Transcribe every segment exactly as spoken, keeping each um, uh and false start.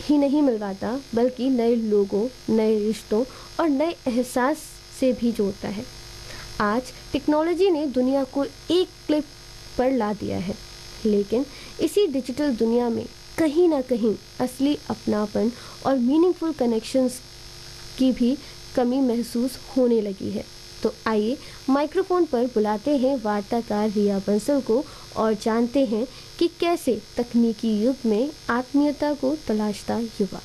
ही नहीं मिलवाता, बल्कि नए लोगों, नए रिश्तों और नए एहसास से भी जोड़ता है। आज टेक्नोलॉजी ने दुनिया को एक क्लिक पर ला दिया है, लेकिन इसी डिजिटल दुनिया में कहीं ना कहीं असली अपनापन और मीनिंगफुल कनेक्शंस की भी कमी महसूस होने लगी है। तो आइए माइक्रोफोन पर बुलाते हैं वार्ताकार रिया बंसल को और जानते हैं कि कैसे तकनीकी युग में आत्मीयता को तलाशता युवा।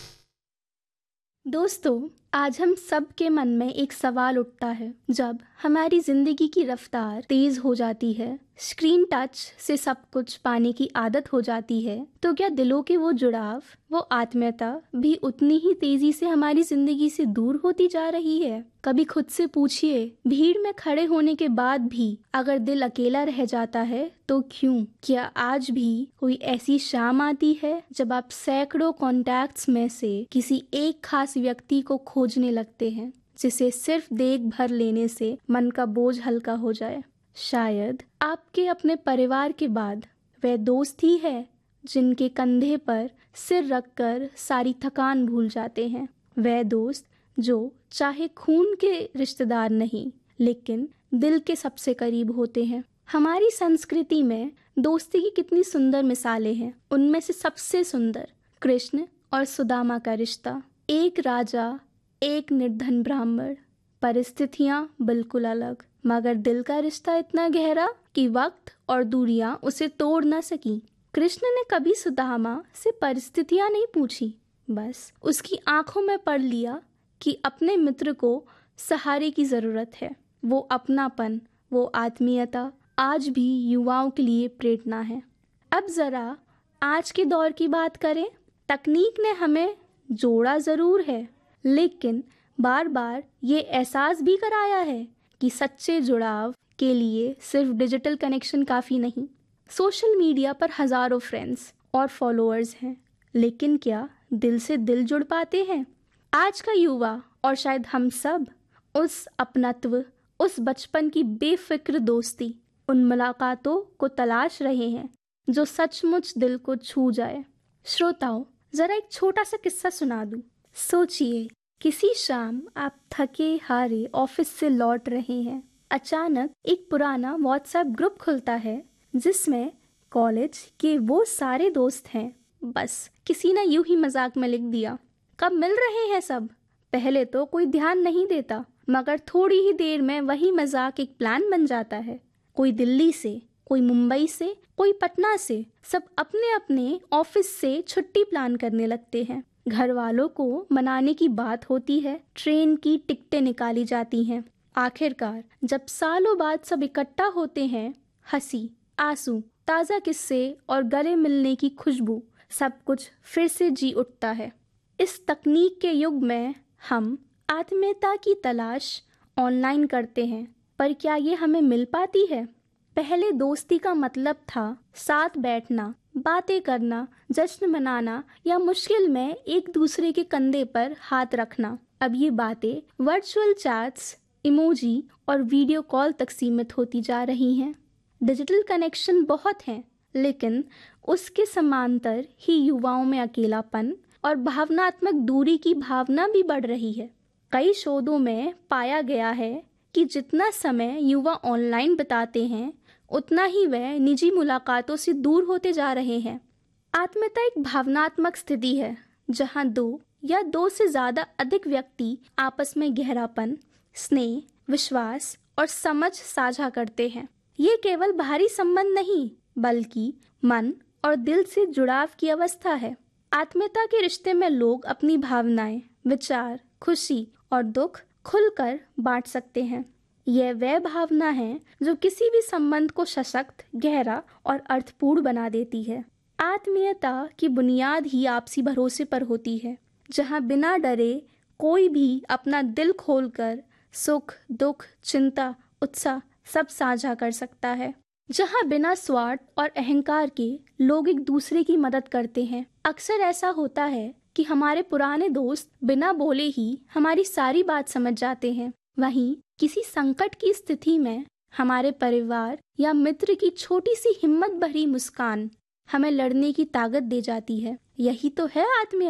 दोस्तों, आज हम सब के मन में एक सवाल उठता है। जब हमारी जिंदगी की रफ्तार तेज हो जाती है, स्क्रीन टच से सब कुछ पाने की आदत हो जाती है, तो क्या दिलों के वो जुड़ाव, वो आत्मीयता भी उतनी ही तेजी से हमारी जिंदगी से दूर होती जा रही है? कभी खुद से पूछिए, भीड़ में खड़े होने के बाद भी अगर दिल अकेला रह जाता है तो क्यों? क्या आज भी कोई ऐसी शाम आती है जब आप सैकड़ों कॉन्टैक्ट्स में से किसी एक खास व्यक्ति को खोजने लगते हैं, जिसे सिर्फ देख भर लेने से मन का बोझ हल्का हो जाए? शायद आपके अपने परिवार के बाद वह दोस्त ही है जिनके कंधे पर सिर रखकर सारी थकान भूल जाते हैं। वह दोस्त जो चाहे खून के रिश्तेदार नहीं, लेकिन दिल के सबसे करीब होते हैं। हमारी संस्कृति में दोस्ती की कितनी सुंदर मिसालें हैं। उनमें से सबसे सुंदर कृष्ण और सुदामा का रिश्ता। एक राजा, एक निर्धन ब्राह्मण, परिस्थितियां बिल्कुल अलग, मगर दिल का रिश्ता इतना गहरा कि वक्त और दूरियां उसे तोड़ न सकी। कृष्ण ने कभी सुदामा से परिस्थितियां नहीं पूछी, बस उसकी आंखों में पढ़ लिया कि अपने मित्र को सहारे की जरूरत है। वो अपनापन, वो आत्मीयता आज भी युवाओं के लिए प्रेरणा है। अब जरा आज के दौर की बात करें। तकनीक ने हमें जोड़ा जरूर है, लेकिन बार बार ये एहसास भी कराया है कि सच्चे जुड़ाव के लिए सिर्फ डिजिटल कनेक्शन काफ़ी नहीं। सोशल मीडिया पर हज़ारों फ्रेंड्स और फॉलोअर्स हैं, लेकिन क्या दिल से दिल जुड़ पाते हैं? आज का युवा और शायद हम सब उस अपनत्व, उस बचपन की बेफिक्र दोस्ती, उन मुलाकातों को तलाश रहे हैं जो सचमुच दिल को छू जाए। श्रोताओं, जरा एक छोटा सा किस्सा सुना दूं। सोचिए, किसी शाम आप थके हारे ऑफिस से लौट रहे हैं। अचानक एक पुराना व्हाट्सएप ग्रुप खुलता है जिसमें कॉलेज के वो सारे दोस्त हैं। बस किसी ने यूं ही मजाक में लिख दिया, कब मिल रहे हैं सब। पहले तो कोई ध्यान नहीं देता, मगर थोड़ी ही देर में वही मजाक एक प्लान बन जाता है। कोई दिल्ली से, कोई मुंबई से, कोई पटना से, सब अपने अपने ऑफिस से छुट्टी प्लान करने लगते हैं। घर वालों को मनाने की बात होती है, ट्रेन की टिकटें निकाली जाती हैं। आखिरकार जब सालों बाद सब इकट्ठा होते हैं, हंसी, आंसू, ताज़ा किस्से और गले मिलने की खुशबू, सब कुछ फिर से जी उठता है। इस तकनीक के युग में हम आत्मीयता की तलाश ऑनलाइन करते हैं, पर क्या ये हमें मिल पाती है? पहले दोस्ती का मतलब था साथ बैठना, बातें करना, जश्न मनाना या मुश्किल में एक दूसरे के कंधे पर हाथ रखना। अब ये बातें वर्चुअल चैट्स, इमोजी और वीडियो कॉल तक सीमित होती जा रही हैं। डिजिटल कनेक्शन बहुत हैं, लेकिन उसके समांतर ही युवाओं में अकेलापन और भावनात्मक दूरी की भावना भी बढ़ रही है। कई शोधों में पाया गया है कि जितना समय युवा ऑनलाइन बिताते हैं, उतना ही वह निजी मुलाकातों से दूर होते जा रहे हैं। आत्मीयता एक भावनात्मक स्थिति है जहां दो या दो से ज्यादा अधिक व्यक्ति आपस में गहरापन, स्नेह, विश्वास और समझ साझा करते हैं। ये केवल बाहरी संबंध नहीं, बल्कि मन और दिल से जुड़ाव की अवस्था है। आत्मीयता के रिश्ते में लोग अपनी भावनाएं, विचार, खुशी और दुख खुलकर बांट सकते हैं। यह वह भावना है जो किसी भी संबंध को सशक्त, गहरा और अर्थपूर्ण बना देती है। आत्मीयता की बुनियाद ही आपसी भरोसे पर होती है, जहां बिना डरे कोई भी अपना दिल खोलकर सुख, दुख, चिंता, उत्साह सब साझा कर सकता है। जहां बिना स्वार्थ और अहंकार के लोग एक दूसरे की मदद करते हैं। अक्सर ऐसा होता है कि हमारे पुराने दोस्त बिना बोले ही हमारी सारी बात समझ जाते हैं। वहीं किसी संकट की स्थिति में हमारे परिवार या मित्र की छोटी सी हिम्मत भरी मुस्कान हमें लड़ने की ताकत दे जाती है। यही तो है आत्मीयता।